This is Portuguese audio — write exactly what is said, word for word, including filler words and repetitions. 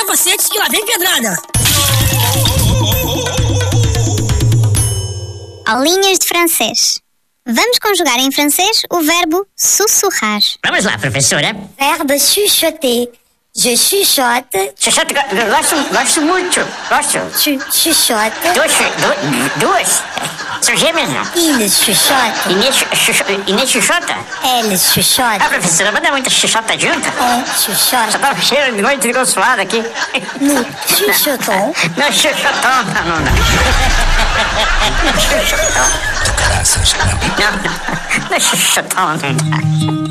capacete que lá vem pedrada. Aulinhas de francês. Vamos conjugar em francês o verbo sussurrar. Vamos lá, professora. Verbo chuchoter. Je chuchote. Chuchote, gosto, gosto muito. Gosto. Tu chuchotes. Duas, du, duas. São gêmeas, não? Il chuchote. Inês, chucho, Inês chuchota? Elle chuchote. Ah, professora, mas não é muita chuchota junto? On chuchote. Já tava cheio de noite de suado aqui. Nous chuchotons. Não, chuchotão, não, não, não. Não, chuchotão. Não, não é chuchotão, não.